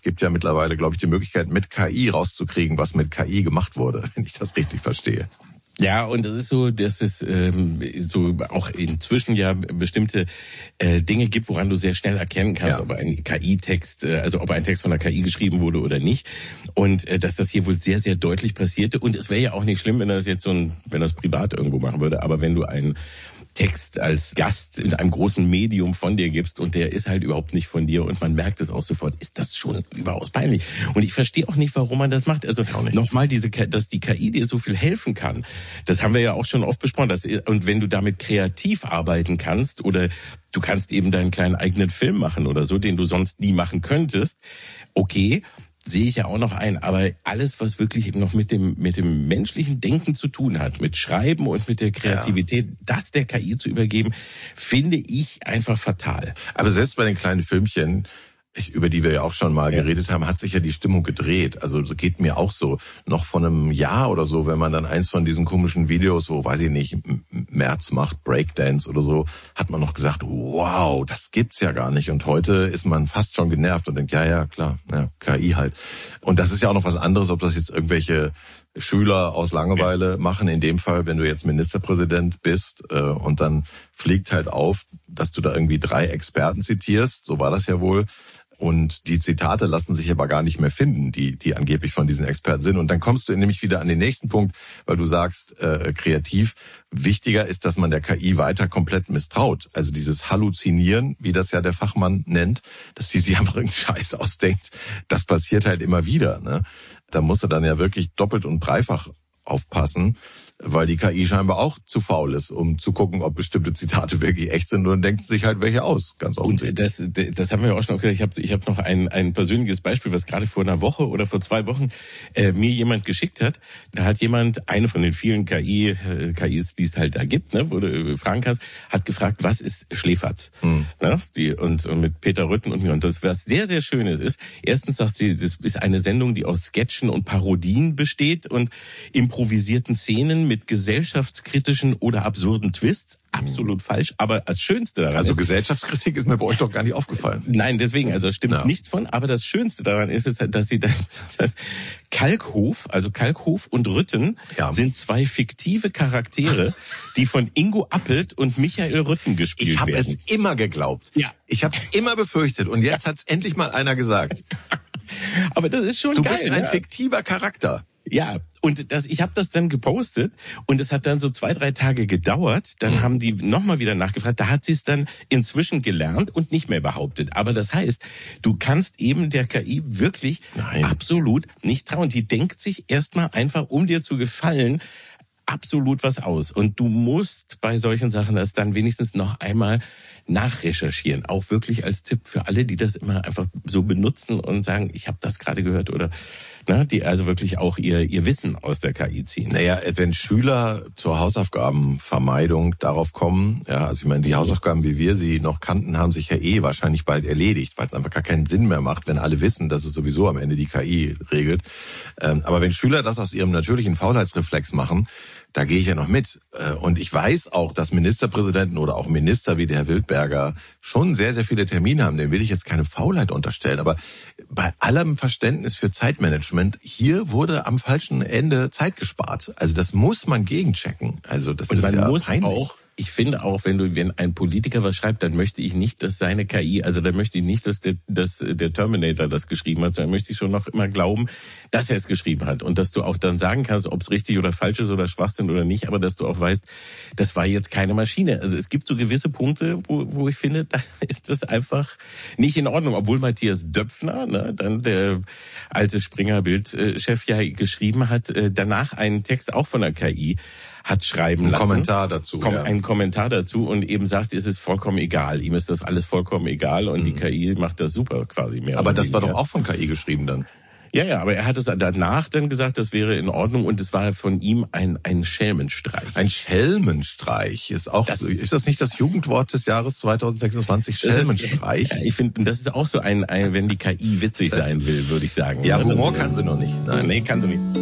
es gibt ja mittlerweile, glaube ich, die Möglichkeit, mit KI rauszukriegen, was mit KI gemacht wurde, wenn ich das richtig verstehe. Ja, und das ist so, dass es so auch inzwischen ja bestimmte Dinge gibt, woran du sehr schnell erkennen kannst, ob ein KI-Text, also ob ein Text von der KI geschrieben wurde oder nicht. Und dass das hier wohl sehr, sehr deutlich passierte. Und es wäre ja auch nicht schlimm, wenn das jetzt wenn das privat irgendwo machen würde. Aber wenn du einen Text als Gast in einem großen Medium von dir gibst und der ist halt überhaupt nicht von dir und man merkt es auch sofort, ist das schon überaus peinlich. Und ich verstehe auch nicht, warum man das macht. Also nochmal dass die KI dir so viel helfen kann. Das haben wir ja auch schon oft besprochen. Und wenn du damit kreativ arbeiten kannst oder du kannst eben deinen kleinen eigenen Film machen oder so, den du sonst nie machen könntest, okay, sehe ich ja auch noch ein, aber alles, was wirklich eben noch mit dem menschlichen Denken zu tun hat, mit Schreiben und mit der Kreativität, das der KI zu übergeben, finde ich einfach fatal. Aber selbst bei den kleinen Filmchen, über die wir ja auch schon mal geredet haben, hat sich ja die Stimmung gedreht. Also das geht mir auch so. Noch vor einem Jahr oder so, wenn man dann eins von diesen komischen Videos, wo, weiß ich nicht, Merz macht Breakdance oder so, hat man noch gesagt, wow, das gibt's ja gar nicht. Und heute ist man fast schon genervt und denkt, ja, klar, KI halt. Und das ist ja auch noch was anderes, ob das jetzt irgendwelche Schüler aus Langeweile machen. In dem Fall, wenn du jetzt Ministerpräsident bist und dann fliegt halt auf, dass du da irgendwie 3 Experten zitierst, so war das ja wohl. Und die Zitate lassen sich aber gar nicht mehr finden, die angeblich von diesen Experten sind. Und dann kommst du nämlich wieder an den nächsten Punkt, weil du sagst, kreativ, wichtiger ist, dass man der KI weiter komplett misstraut. Also dieses Halluzinieren, wie das ja der Fachmann nennt, dass die sich einfach irgendeinen Scheiß ausdenkt, das passiert halt immer wieder, ne? Da musst du dann ja wirklich doppelt und dreifach aufpassen, weil die KI scheinbar auch zu faul ist, um zu gucken, ob bestimmte Zitate wirklich echt sind, und dann denkt sich halt welche aus, ganz offensichtlich. Und das haben wir auch schon gesagt. Ich hab noch ein persönliches Beispiel, was gerade vor einer Woche oder vor 2 Wochen mir jemand geschickt hat. Da hat jemand, eine von den vielen KIs, die es halt da gibt, ne, wo du fragen kannst, hat gefragt, was ist Schläferz? Ne, und mit Peter Rütten und mir. Und das, was sehr, sehr Schönes ist, erstens sagt sie, das ist eine Sendung, die aus Sketchen und Parodien besteht und improvisierten Szenen mit gesellschaftskritischen oder absurden Twists. Absolut falsch, aber das Schönste daran Also Gesellschaftskritik ist mir bei euch doch gar nicht aufgefallen. Nein, deswegen, also stimmt nichts von, aber das Schönste daran ist, dass sie dann Kalkhof und Rütten sind 2 fiktive Charaktere, die von Ingo Appelt und Michael Rütten gespielt werden. Ich habe es immer geglaubt. Ja. Ich habe es immer befürchtet und jetzt hat's endlich mal einer gesagt. Aber das ist schon geil. Du bist ein fiktiver Charakter. Ja, und ich habe das dann gepostet und es hat dann so 2-3 Tage gedauert. Dann haben die nochmal wieder nachgefragt. Da hat sie es dann inzwischen gelernt und nicht mehr behauptet. Aber das heißt, du kannst eben der KI wirklich absolut nicht trauen. Die denkt sich erstmal einfach, um dir zu gefallen, absolut was aus. Und du musst bei solchen Sachen das dann wenigstens noch einmal nachrecherchieren. Auch wirklich als Tipp für alle, die das immer einfach so benutzen und sagen, ich habe das gerade gehört, oder die also wirklich auch ihr Wissen aus der KI ziehen. Naja, wenn Schüler zur Hausaufgabenvermeidung darauf kommen, also ich meine, die Hausaufgaben, wie wir sie noch kannten, haben sich ja wahrscheinlich bald erledigt, weil es einfach gar keinen Sinn mehr macht, wenn alle wissen, dass es sowieso am Ende die KI regelt. Aber wenn Schüler das aus ihrem natürlichen Faulheitsreflex machen, da gehe ich ja noch mit. Und ich weiß auch, dass Ministerpräsidenten oder auch Minister wie der Herr Wildberger schon sehr, sehr viele Termine haben. Dem will ich jetzt keine Faulheit unterstellen. Aber bei allem Verständnis für Zeitmanagement, hier wurde am falschen Ende Zeit gespart. Also das muss man gegenchecken. Also das ist ja peinlich. Ich finde auch, wenn ein Politiker was schreibt, dann möchte ich nicht, dass seine KI, also dann möchte ich nicht, dass der Terminator das geschrieben hat, sondern möchte ich schon noch immer glauben, dass er es geschrieben hat. Und dass du auch dann sagen kannst, ob es richtig oder falsch ist oder Schwachsinn oder nicht, aber dass du auch weißt, das war jetzt keine Maschine. Also es gibt so gewisse Punkte, wo ich finde, da ist das einfach nicht in Ordnung. Obwohl Matthias Döpfner, dann der alte Springer-Bild-Chef, ja geschrieben hat, danach einen Text auch von der KI hat schreiben lassen. Einen Kommentar dazu und eben sagt, es ist vollkommen egal. Ihm ist das alles vollkommen egal und die KI macht das super quasi mehr. Aber das war doch auch von KI geschrieben dann. Ja, aber er hat es danach dann gesagt, das wäre in Ordnung und es war von ihm ein Schelmenstreich. Ein Schelmenstreich ist das nicht das Jugendwort des Jahres 2026? Schelmenstreich? Ja, ich finde, das ist auch so ein, wenn die KI witzig sein will, würde ich sagen. Ja, Humor kann sie noch nicht. Nein, kann sie nicht.